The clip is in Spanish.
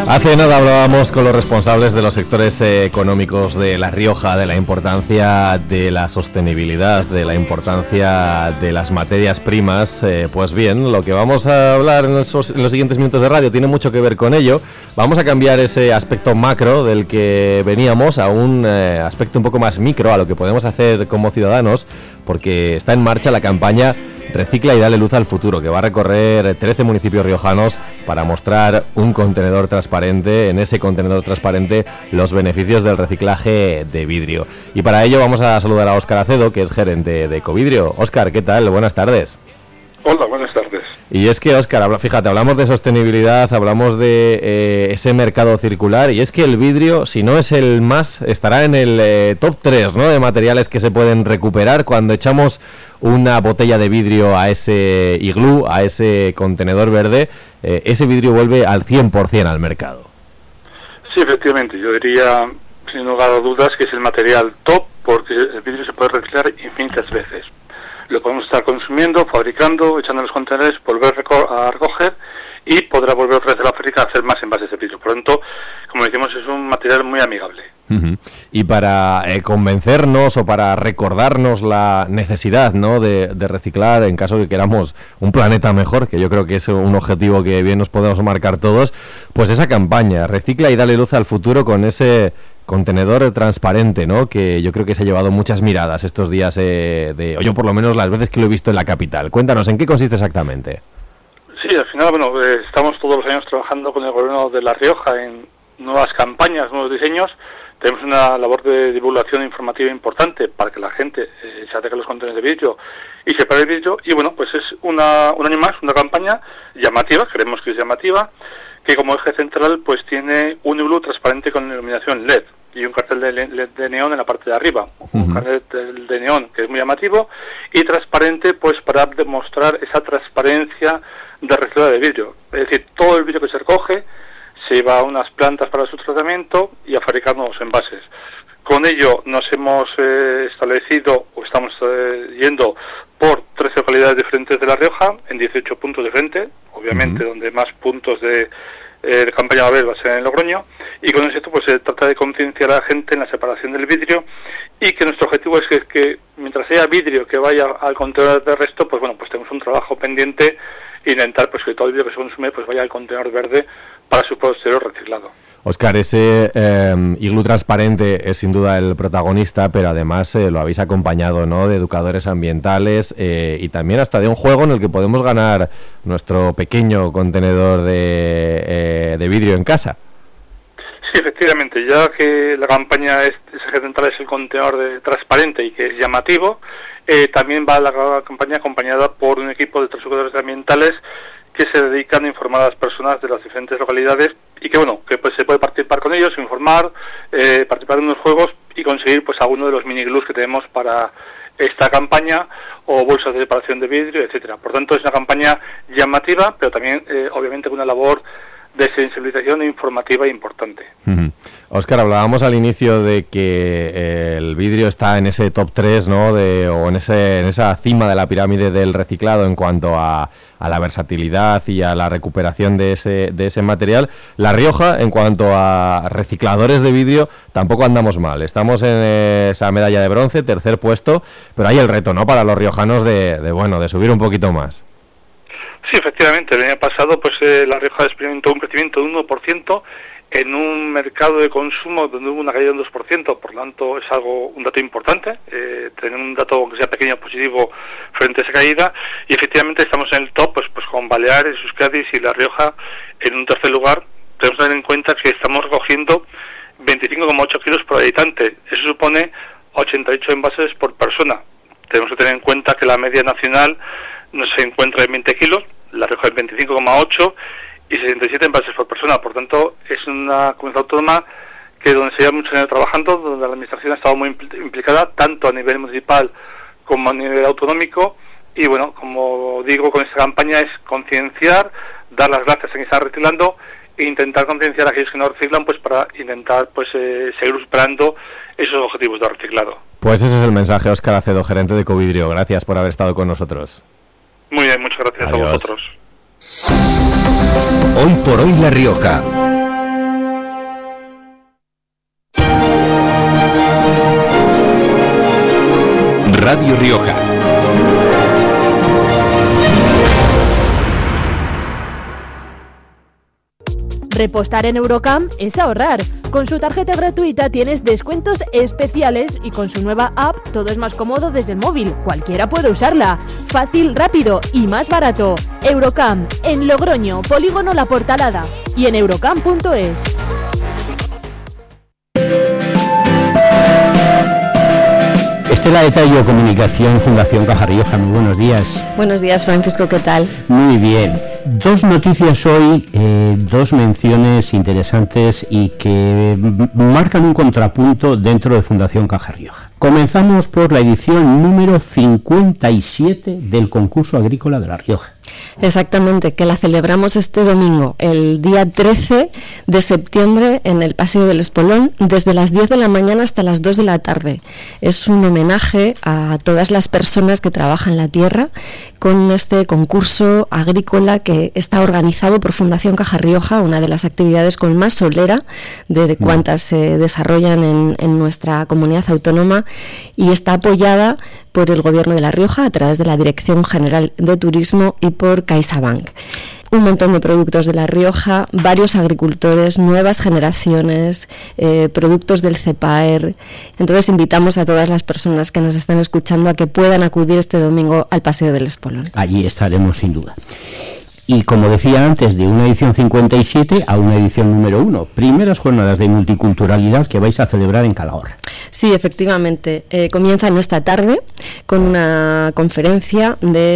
Hace nada hablábamos con los responsables de los sectores económicos de La Rioja, de la importancia de la sostenibilidad, de la importancia de las materias primas. Pues bien, lo que vamos a hablar en los siguientes minutos de radio tiene mucho que ver con ello. Vamos a cambiar ese aspecto macro del que veníamos a un aspecto un poco más micro, a lo que podemos hacer como ciudadanos, porque está en marcha la campaña Recicla y dale luz al futuro, que va a recorrer 13 municipios riojanos para mostrar un contenedor transparente, en ese contenedor transparente los beneficios del reciclaje de vidrio. Y para ello vamos a saludar a Óscar Acedo, que es gerente de Ecovidrio. Óscar, ¿qué tal? Buenas tardes. Hola, buenas tardes. Y es que, Óscar, fíjate, hablamos de sostenibilidad, hablamos de ese mercado circular, y es que el vidrio, si no es el más, estará en el top 3, ¿no?, de materiales que se pueden recuperar. Cuando echamos una botella de vidrio a ese iglú, a ese contenedor verde, ese vidrio vuelve al 100% al mercado. Sí, efectivamente, yo diría, sin lugar a dudas, que es el material top, porque el vidrio se puede reciclar infinitas veces. Lo podemos estar consumiendo, fabricando, echando en los contenedores, volver a recoger y podrá volver otra vez a la fábrica a hacer más envases de vidrio. Por lo tanto, como decimos, es un material muy amigable. Y para convencernos o para recordarnos la necesidad, ¿no?, de reciclar en caso de que queramos un planeta mejor, que yo creo que es un objetivo que bien nos podemos marcar todos, pues esa campaña, Recicla y dale luz al futuro, con ese contenedor transparente, ¿no?, que yo creo que se ha llevado muchas miradas estos días, o yo por lo menos las veces que lo he visto en la capital. Cuéntanos, ¿en qué consiste exactamente? Sí, al final, estamos todos los años trabajando con el gobierno de La Rioja en nuevas campañas, nuevos diseños. Tenemos una labor de divulgación informativa importante para que la gente se acerque a los contenedores de vidrio y separe el vidrio. Y pues es un año más, una campaña llamativa, creemos que es llamativa, que como eje central pues tiene un iglú transparente con iluminación LED y un cartel de LED de neón en la parte de arriba. Un cartel de neón que es muy llamativo y transparente, pues para demostrar esa transparencia de reciclado de vidrio. Es decir, todo el vidrio que se recoge se lleva a unas plantas para su tratamiento y a fabricar nuevos envases. Con ello nos hemos establecido, o estamos yendo por 13 localidades diferentes de La Rioja, en 18 puntos diferentes, obviamente donde más puntos de campaña va a haber va a ser en Logroño, y con esto pues se trata de concienciar a la gente en la separación del vidrio, y que nuestro objetivo es que mientras haya vidrio que vaya al contenedor de resto, pues tenemos un trabajo pendiente, intentar pues que todo el vidrio que se consume pues vaya al contenedor verde para su posterior reciclado. Óscar, ese iglú transparente es sin duda el protagonista, pero además lo habéis acompañado, ¿no?, de educadores ambientales y también hasta de un juego en el que podemos ganar nuestro pequeño contenedor de vidrio en casa. Sí, efectivamente, ya que la campaña central es el contenedor transparente y que es llamativo, también va la campaña acompañada por un equipo de 3 educadores ambientales que se dedican a informar a las personas de las diferentes localidades y que pues se puede participar con ellos, informar, participar en unos juegos y conseguir pues alguno de los mini glús que tenemos para esta campaña, o bolsas de separación de vidrio, etcétera. Por tanto, es una campaña llamativa, pero también obviamente con una labor de sensibilización informativa importante. Óscar, hablábamos al inicio de que el vidrio está en ese top 3, ¿no?, o en esa cima de la pirámide del reciclado en cuanto a la versatilidad y a la recuperación de ese material. La Rioja, en cuanto a recicladores de vidrio, tampoco andamos mal. Estamos en esa medalla de bronce, tercer puesto, pero hay el reto, ¿no?, para los riojanos de subir un poquito más. Sí, efectivamente, el año pasado pues La Rioja experimentó un crecimiento de 1% en un mercado de consumo donde hubo una caída del 2%, por lo tanto es un dato importante, tener un dato aunque sea pequeño positivo frente a esa caída, y efectivamente estamos en el top pues con Baleares, Euskadi y La Rioja en un tercer lugar. Tenemos que tener en cuenta que estamos recogiendo 25,8 kilos por habitante, eso supone 88 envases por persona. Tenemos que tener en cuenta que la media nacional no se encuentra en 20 kilos, La Rioja en 25,8 y 67 envases por persona. Por tanto, es una comunidad autónoma que donde se lleva muchos años trabajando, donde la administración ha estado muy implicada, tanto a nivel municipal como a nivel autonómico. Y como digo, con esta campaña es concienciar, dar las gracias a quien está reciclando e intentar concienciar a aquellos que no reciclan, pues para intentar seguir superando esos objetivos de reciclado. Pues ese es el mensaje, Óscar Acedo, gerente de Ecovidrio. Gracias por haber estado con nosotros. Muy bien, muchas gracias. Adiós. A vosotros. Hoy por hoy La Rioja. Radio Rioja. Repostar en Eurocam es ahorrar. Con su tarjeta gratuita tienes descuentos especiales y con su nueva app todo es más cómodo desde el móvil. Cualquiera puede usarla. Fácil, rápido y más barato. Eurocam, en Logroño, Polígono La Portalada y en eurocam.es. Estela de Tallo, Comunicación, Fundación Caja Rioja, muy buenos días. Buenos días, Francisco, ¿qué tal? Muy bien. Dos noticias hoy, dos menciones interesantes y que marcan un contrapunto dentro de Fundación Caja Rioja. Comenzamos por la edición número 57 del concurso agrícola de La Rioja. Exactamente, que la celebramos este domingo, el día 13 de septiembre en el Paseo del Espolón, desde las 10 de la mañana hasta las 2 de la tarde. Es un homenaje a todas las personas que trabajan la tierra con este concurso agrícola que está organizado por Fundación Caja Rioja, una de las actividades con más solera de cuantas se desarrollan en nuestra comunidad autónoma, y está apoyada por el Gobierno de La Rioja a través de la Dirección General de Turismo y por CaixaBank. Un montón de productos de La Rioja, varios agricultores, nuevas generaciones, productos del CEPAER. Entonces invitamos a todas las personas que nos están escuchando a que puedan acudir este domingo al Paseo del Espolón. Allí estaremos sin duda. Y como decía antes, de una edición 57 a una edición número 1. Primeras jornadas de multiculturalidad que vais a celebrar en Calahorra. Sí, efectivamente. Comienzan esta tarde con una conferencia de